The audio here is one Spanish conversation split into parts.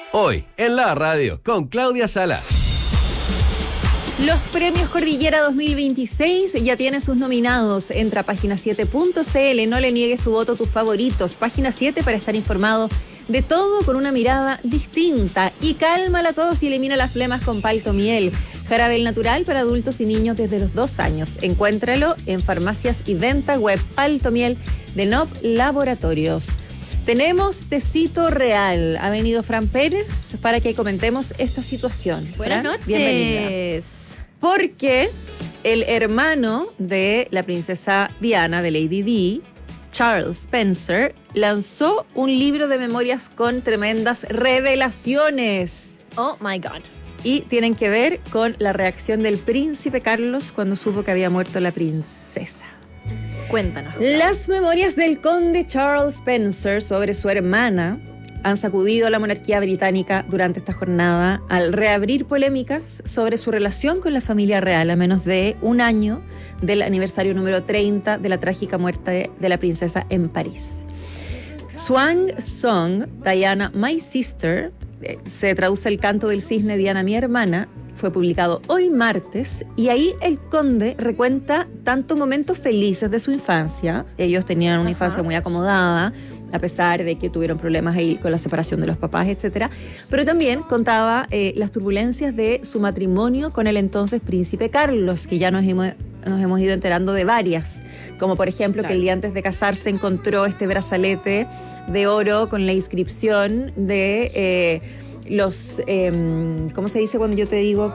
Hoy, en la radio, con Claudia Salas. Los premios Cordillera 2026 ya tienen sus nominados. Entra a página7.cl, no le niegues tu voto a tus favoritos. Página 7 para estar informado de todo con una mirada distinta. Y cálmala a todos y elimina las flemas con Palto Miel. Jarabe natural para adultos y niños desde los 2 años. Encuéntralo en farmacias y venta web. Palto Miel de NOP Laboratorios. Tenemos tecito real. Ha venido Fran Pérez para que comentemos esta situación. Buenas Fran, noches. Bienvenida. Porque el hermano de la princesa Diana, de Lady Di, Charles Spencer, lanzó un libro de memorias con tremendas revelaciones. Oh my God. Y tienen que ver con la reacción del príncipe Carlos cuando supo que había muerto la princesa. Cuéntanos. Las memorias del conde Charles Spencer sobre su hermana han sacudido a la monarquía británica durante esta jornada al reabrir polémicas sobre su relación con la familia real a menos de un año del aniversario número 30 de la trágica muerte de la princesa en París. Swan Song, Diana, My Sister, se traduce el canto del cisne Diana, mi hermana, fue publicado hoy martes y ahí el conde recuenta tanto momentos felices de su infancia. Ellos tenían una infancia muy acomodada, a pesar de que tuvieron problemas ahí con la separación de los papás, etcétera. Pero también contaba las turbulencias de su matrimonio con el entonces príncipe Carlos, que ya nos hemos ido enterando de varias. Como por ejemplo que el día antes de casarse encontró este brazalete de oro con la inscripción de los, ¿cómo se dice cuando yo te digo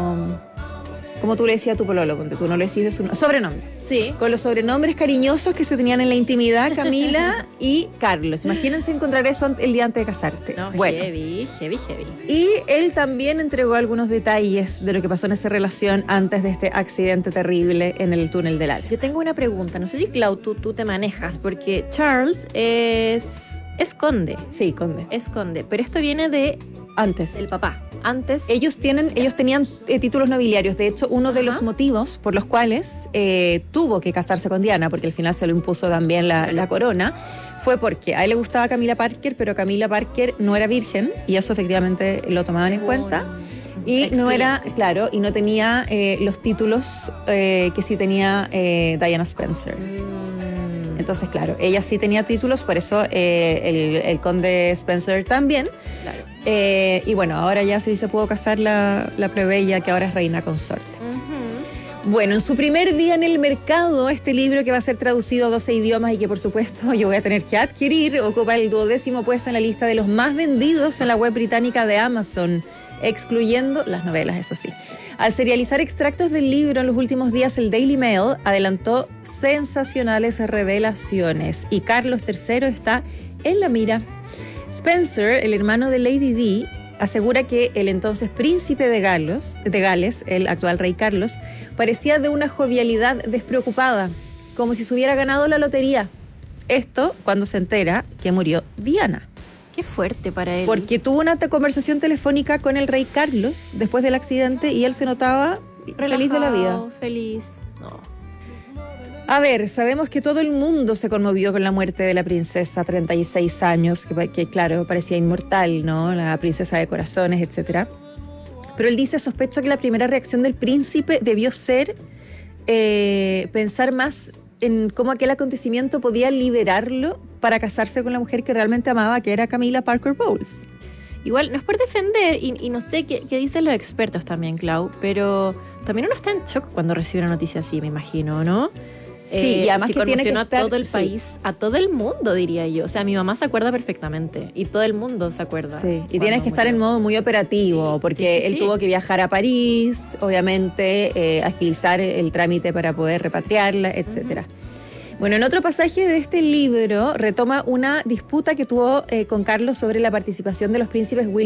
como tú le decías a tu pololo? Cuando tú no le decís de su sobrenombre. Sí. Con los sobrenombres cariñosos que se tenían en la intimidad, Camila y Carlos. Imagínense encontrar eso el día antes de casarte. No, bueno. heavy. Y él también entregó algunos detalles de lo que pasó en esa relación antes de este accidente terrible en el túnel del Alba. Yo tengo una pregunta. No sé si, Clau, tú te manejas, porque Charles es conde. Sí, conde. Es conde. Pero esto viene del papá. Antes. Ellos tenían títulos nobiliarios. De hecho, uno de los motivos por los cuales tuvo que casarse con Diana, porque al final se lo impuso también la corona, fue porque a él le gustaba Camila Parker, pero Camila Parker no era virgen, y eso efectivamente lo tomaban en cuenta. Y no era, claro, y no tenía los títulos que sí tenía Diana Spencer. Entonces, claro, ella sí tenía títulos, por eso el conde Spencer también. Claro. Y bueno, ahora ya sí se pudo casar la plebeya, que ahora es reina consorte. Bueno, en su primer día en el mercado, este libro que va a ser traducido a 12 idiomas y que por supuesto yo voy a tener que adquirir, ocupa el 12º puesto en la lista de los más vendidos en la web británica de Amazon, excluyendo las novelas, eso sí. Al serializar extractos del libro en los últimos días, el Daily Mail adelantó sensacionales revelaciones y Carlos III está en la mira. Spencer, el hermano de Lady Di, asegura que el entonces príncipe de Gales, el actual rey Carlos, parecía de una jovialidad despreocupada, como si se hubiera ganado la lotería. Esto cuando se entera que murió Diana. Qué fuerte para él. Porque tuvo una conversación telefónica con el rey Carlos después del accidente y él se notaba feliz de la vida. Feliz. No. A ver, sabemos que todo el mundo se conmovió con la muerte de la princesa, 36 años, que claro, parecía inmortal, ¿no? La princesa de corazones, etcétera. Pero él dice, sospecha que la primera reacción del príncipe debió ser pensar más en cómo aquel acontecimiento podía liberarlo para casarse con la mujer que realmente amaba, que era Camilla Parker Bowles. Igual, no es por defender, y no sé qué dicen los expertos también, Clau, pero también uno está en shock cuando recibe una noticia así, me imagino, ¿no? Sí, y además si que tiene que estar, a todo el país, a todo el mundo, diría yo. O sea, mi mamá se acuerda perfectamente y todo el mundo se acuerda. Sí, y tienes que estar en modo muy operativo, porque él tuvo que viajar a París, obviamente, agilizar el trámite para poder repatriarla, etcétera. Bueno, en otro pasaje de este libro retoma una disputa que tuvo con Carlos sobre la participación de los príncipes William